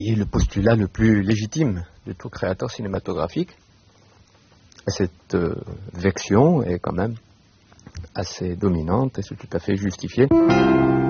est le postulat le plus légitime de tout créateur cinématographique. Cette vection est quand même assez dominante et c'est tout à fait justifié.